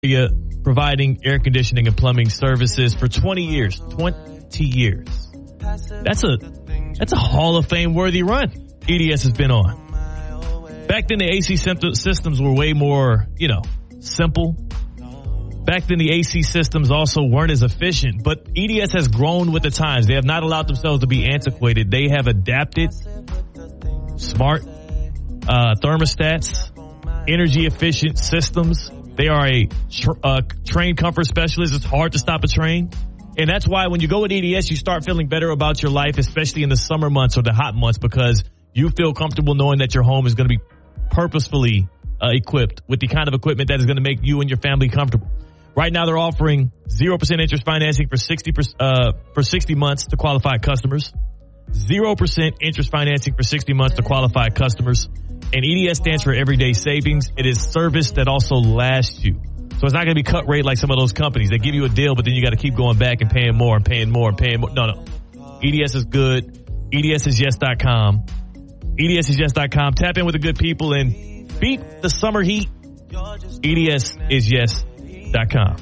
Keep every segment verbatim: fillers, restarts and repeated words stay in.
providing air conditioning and plumbing services for twenty years. twenty years. That's a that's a Hall of Fame worthy run E D S has been on. Back then, the A C systems were way more, you know, simple. Back then, the A C systems also weren't as efficient, but E D S has grown with the times. They have not allowed themselves to be antiquated. They have adapted smart uh, thermostats, energy efficient systems. They are a tr- uh, train comfort specialist. It's hard to stop a train. And that's why when you go with E D S, you start feeling better about your life, especially in the summer months or the hot months, because you feel comfortable knowing that your home is going to be purposefully uh, equipped with the kind of equipment that is going to make you and your family comfortable. Right now, they're offering zero percent interest financing for sixty uh, for sixty months to qualified customers. zero percent interest financing for sixty months to qualified customers. And E D S stands for Everyday Savings. It is service that also lasts you. So it's not going to be cut rate like some of those companies. They give you a deal, but then you got to keep going back and paying more and paying more and paying more. No, no. E D S is good. E D S is yes dot com. E D S is yes dot com. Tap in with the good people and beat the summer heat. E D S is yes dot com.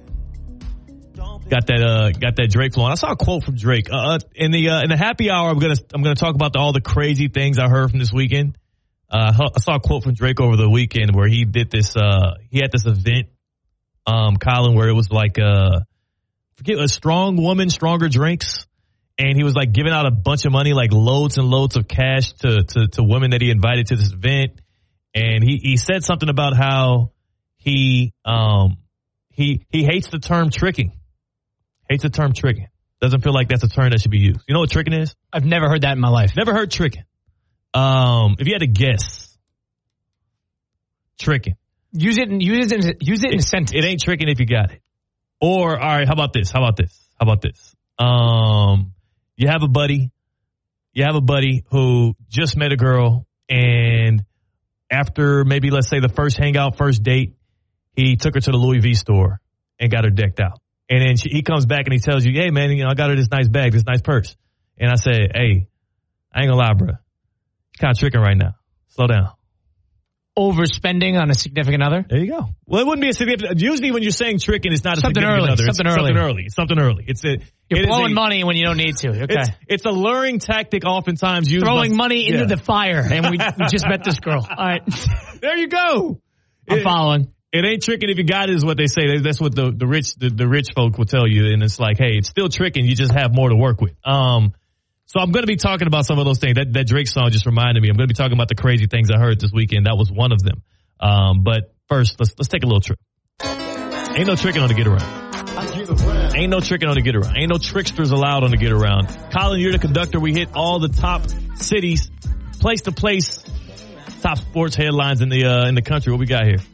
Got that, uh, got that Drake flowing. I saw a quote from Drake. Uh, in the, uh, in the happy hour, I'm gonna, I'm gonna talk about the, all the crazy things I heard from this weekend. Uh, I saw a quote from Drake over the weekend where he did this, uh, he had this event, um, Colin, where it was like, uh, forget, a strong woman, stronger drinks. And he was like giving out a bunch of money, like loads and loads of cash to, to, to women that he invited to this event. And he, he said something about how he, um, he, he hates the term tricking. Hates the term tricking. Doesn't feel like that's a term that should be used. You know what tricking is? I've never heard that in my life. Never heard tricking. Um, if you had to guess, tricking. Use it. In, use it. In, use it in it, a sentence. It ain't tricking if you got it. Or all right, how about this? How about this? How about this? Um, you have a buddy. You have a buddy who just met a girl, and after maybe let's say the first hangout, first date, he took her to the Louis V store and got her decked out. And then she, he comes back and he tells you, hey, man, you know, I got her this nice bag, this nice purse. And I say, hey, I ain't gonna lie, bro. You're kind of tricking right now. Slow down. Overspending on a significant other? There you go. Well, it wouldn't be a significant. Usually when you're saying tricking, it's not a something significant early, other. Something it's early. Something early. It's something early. It's a, You're it blowing a, money when you don't need to. Okay. It's, it's a luring tactic oftentimes used. Throwing by, money into yeah. the fire. And we, we just met this girl. All right. There you go. I'm it, following. It ain't tricking if you got it is what they say. That's what the, the rich the, the rich folk will tell you. And it's like, hey, it's still tricking. You just have more to work with. Um, so I'm going to be talking about some of those things. That, that Drake song just reminded me. I'm going to be talking about the crazy things I heard this weekend. That was one of them. Um, but first, let's let's take a little trip. Ain't no tricking on the get around. Ain't no tricking on the get around. Ain't no tricksters allowed on the get around. Colin, you're the conductor. We hit all the top cities, place to place, top sports headlines in the uh, in the country. What we got here?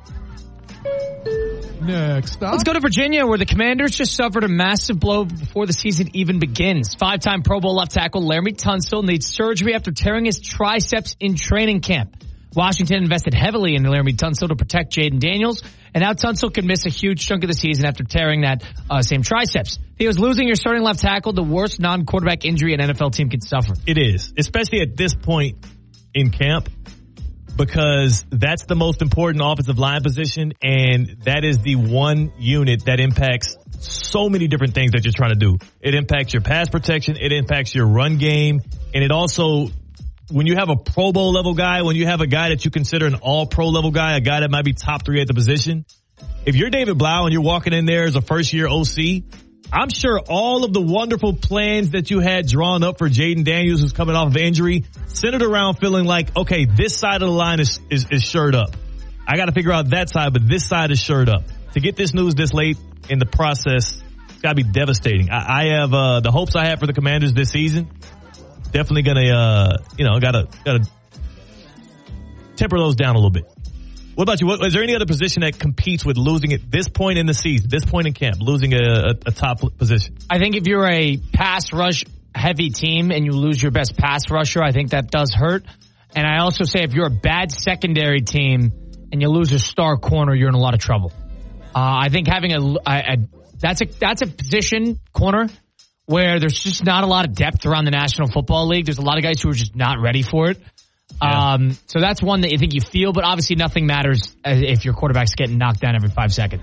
Next up. Let's go to Virginia, where the Commanders just suffered a massive blow before the season even begins. Five-time Pro Bowl left tackle Laremy Tunsil needs surgery after tearing his triceps in training camp. Washington invested heavily in Laremy Tunsil to protect Jaden Daniels, and now Tunsil could miss a huge chunk of the season after tearing that uh, same triceps. He was losing your starting left tackle, the worst non-quarterback injury an N F L team can suffer. It is, especially at this point in camp, because that's the most important offensive line position, and that is the one unit that impacts so many different things that you're trying to do. It impacts your pass protection, it impacts your run game, and it also, when you have a Pro Bowl level guy, when you have a guy that you consider an all-pro level guy, a guy that might be top three at the position, if you're David Blau and you're walking in there as a first-year O C, I'm sure all of the wonderful plans that you had drawn up for Jaden Daniels, who's coming off of injury, centered around feeling like, okay, this side of the line is, is, is shored up. I got to figure out that side, but this side is shored up. To get this news this late in the process, it's got to be devastating. I, I have uh, the hopes I have for the Commanders this season. Definitely gonna, uh, you know, gotta gotta temper those down a little bit. What about you? What, is there any other position that competes with losing at this point in the season, this point in camp, losing a, a, a top position? I think if you're a pass rush heavy team and you lose your best pass rusher, I think that does hurt. And I also say if you're a bad secondary team and you lose a star corner, you're in a lot of trouble. Uh, I think having a, a, a that's a that's a position corner where there's just not a lot of depth around the National Football League. There's a lot of guys who are just not ready for it. Yeah. Um, so that's one that you think you feel, but obviously nothing matters if your quarterback's getting knocked down every five seconds.